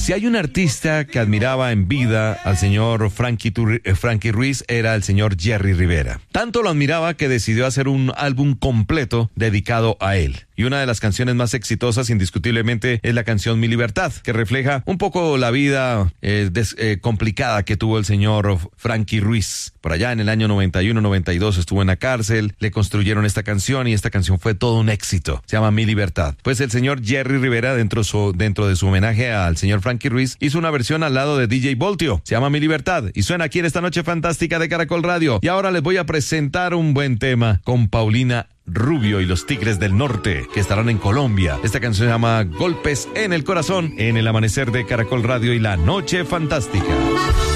Si hay un artista que admiraba en vida al señor Frankie Ruiz, era el señor Jerry Rivera. Tanto lo admiraba que decidió hacer un álbum completo dedicado a él. Y una de las canciones más exitosas, indiscutiblemente, es la canción Mi Libertad, que refleja un poco la vida complicada que tuvo el señor Frankie Ruiz. Por allá en el año 91-92 estuvo en la cárcel, le construyeron esta canción y esta canción fue todo un éxito. Se llama Mi Libertad. Pues el señor Jerry Rivera, dentro de su homenaje al señor Frankie Ruiz, hizo una versión al lado de DJ Voltio. Se llama Mi Libertad y suena aquí en esta noche fantástica de Caracol Radio. Y ahora les voy a presentar un buen tema con Paulina Rubio y los Tigres del Norte, que estarán en Colombia. Esta canción se llama Golpes en el Corazón, en el amanecer de Caracol Radio y la noche fantástica.